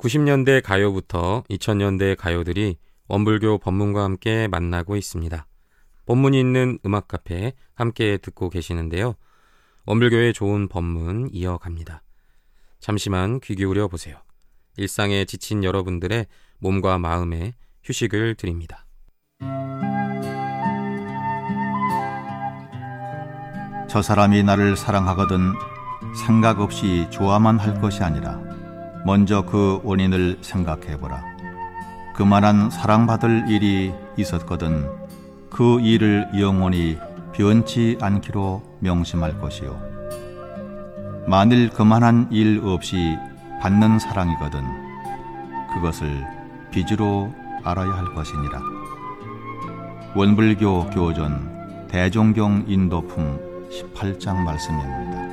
90년대 가요부터 2000년대 가요들이 원불교 법문과 함께 만나고 있습니다. 법문이 있는 음악 카페 함께 듣고 계시는데요. 원불교의 좋은 법문 이어갑니다. 잠시만 귀 기울여 보세요. 일상에 지친 여러분들의 몸과 마음에 휴식을 드립니다. 저 사람이 나를 사랑하거든 생각 없이 좋아만 할 것이 아니라 먼저 그 원인을 생각해보라. 그만한 사랑받을 일이 있었거든 그 일을 영원히 변치 않기로 명심할 것이요. 만일 그만한 일 없이 받는 사랑이거든 그것을 빚으로 알아야 할 것이니라. 원불교 교전 대종경 인도품 18장 말씀입니다.